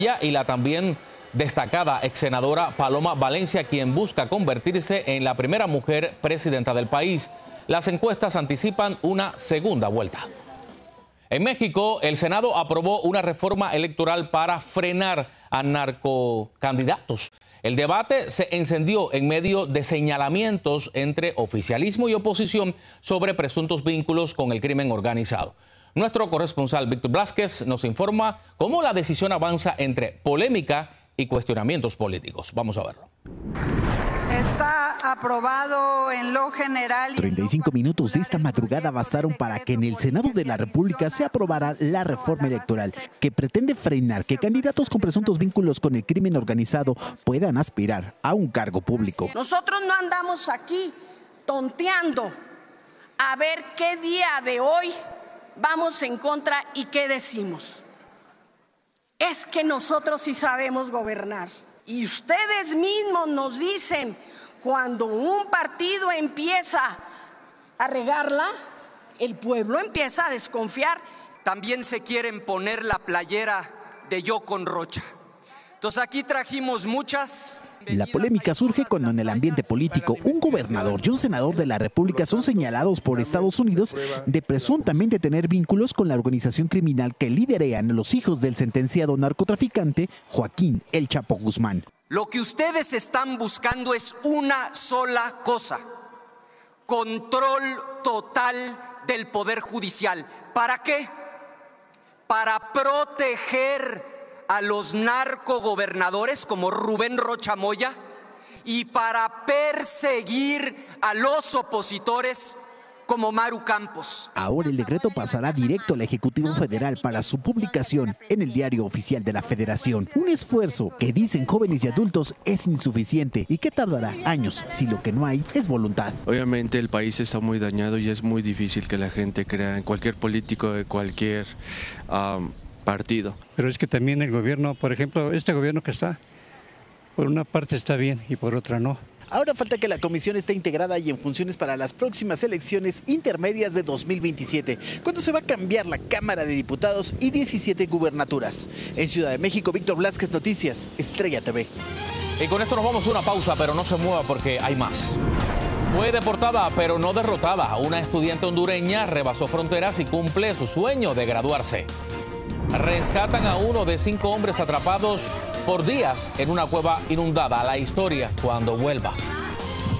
y la también destacada ex senadora Paloma Valencia, quien busca convertirse en la primera mujer presidenta del país. Las encuestas anticipan una segunda vuelta. En México, el Senado aprobó una reforma electoral para frenar a narcocandidatos. El debate se encendió en medio de señalamientos entre oficialismo y oposición sobre presuntos vínculos con el crimen organizado. Nuestro corresponsal Víctor Blázquez nos informa cómo la decisión avanza entre polémica y cuestionamientos políticos. Vamos a verlo. Está aprobado en lo general. 35 minutos de esta madrugada bastaron para que en el Senado de la República se aprobara la reforma electoral que pretende frenar que candidatos con presuntos vínculos con el crimen organizado puedan aspirar a un cargo público. Nosotros no andamos aquí tonteando a ver qué día de hoy vamos en contra y qué decimos. Es que nosotros sí sabemos gobernar. Y ustedes mismos nos dicen, cuando un partido empieza a regarla, el pueblo empieza a desconfiar. También se quieren poner la playera de Yo con Rocha. Entonces aquí trajimos muchas. La polémica surge cuando en el ambiente político un gobernador y un senador de la República son señalados por Estados Unidos de presuntamente tener vínculos con la organización criminal que liderean los hijos del sentenciado narcotraficante Joaquín El Chapo Guzmán. Lo que ustedes están buscando es una sola cosa: control total del Poder Judicial. ¿Para qué? Para proteger a los narcogobernadores como Rubén Rocha Moya y para perseguir a los opositores como Maru Campos. Ahora el decreto pasará directo al Ejecutivo Federal para su publicación en el Diario Oficial de la Federación. Un esfuerzo que dicen jóvenes y adultos es insuficiente y que tardará años si lo que no hay es voluntad. Obviamente el país está muy dañado y es muy difícil que la gente crea en cualquier político de cualquier partido. Pero es que también el gobierno, por ejemplo, este gobierno que está, por una parte está bien y por otra no. Ahora falta que la comisión esté integrada y en funciones para las próximas elecciones intermedias de 2027, cuando se va a cambiar la Cámara de Diputados y 17 gubernaturas. En Ciudad de México, Víctor Blázquez, Noticias, Estrella TV. Y con esto nos vamos a una pausa, pero no se mueva porque hay más. Fue deportada, pero no derrotada. Una estudiante hondureña rebasó fronteras y cumple su sueño de graduarse. Rescatan a uno de 5 hombres atrapados por días en una cueva inundada. La historia cuando vuelva.